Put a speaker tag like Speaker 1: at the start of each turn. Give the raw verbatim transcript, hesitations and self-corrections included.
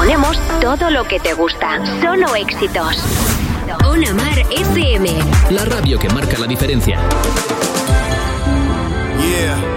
Speaker 1: ponemos todo lo que te gusta. Solo éxitos. On Amar F M.
Speaker 2: La radio que marca la diferencia.
Speaker 3: Yeah.